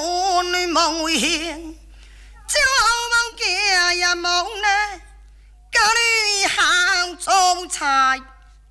我女梦现，朝梦家也梦呢，家里行种菜。